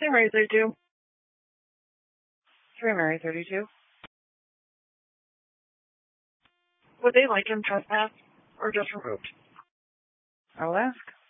Hey, Mary 32. 3 Mary 32. Would they like him trespassed or just removed? I will ask.